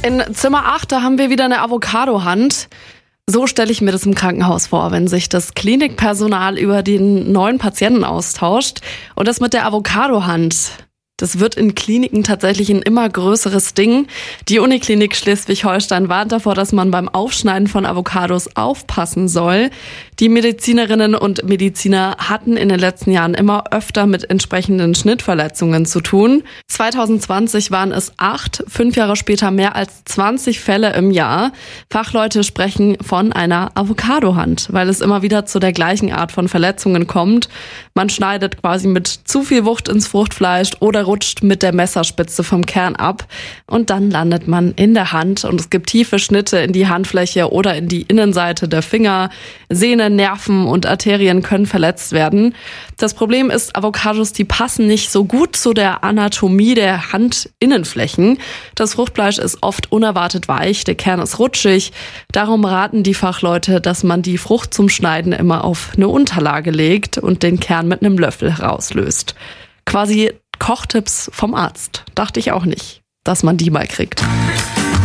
In Zimmer 8, da haben wir wieder eine Avocado-Hand. So stelle ich mir das im Krankenhaus vor, wenn sich das Klinikpersonal über den neuen Patienten austauscht. Und das mit der Avocado-Hand, das wird in Kliniken tatsächlich ein immer größeres Ding. Die Uniklinik Schleswig-Holstein warnt davor, dass man beim Aufschneiden von Avocados aufpassen soll. Die Medizinerinnen und Mediziner hatten in den letzten Jahren immer öfter mit entsprechenden Schnittverletzungen zu tun. 2020 waren es 8, 5 Jahre später mehr als 20 Fälle im Jahr. Fachleute sprechen von einer Avocadohand, weil es immer wieder zu der gleichen Art von Verletzungen kommt. Man schneidet quasi mit zu viel Wucht ins Fruchtfleisch oder rutscht mit der Messerspitze vom Kern ab und dann landet man in der Hand und es gibt tiefe Schnitte in die Handfläche oder in die Innenseite der Finger. Sehnen, Nerven und Arterien können verletzt werden. Das Problem ist, Avocados, die passen nicht so gut zu der Anatomie der Handinnenflächen. Das Fruchtfleisch ist oft unerwartet weich, der Kern ist rutschig. Darum raten die Fachleute, dass man die Frucht zum Schneiden immer auf eine Unterlage legt und den Kern mit einem Löffel herauslöst. Quasi Kochtipps vom Arzt. Dachte ich auch nicht, dass man die mal kriegt.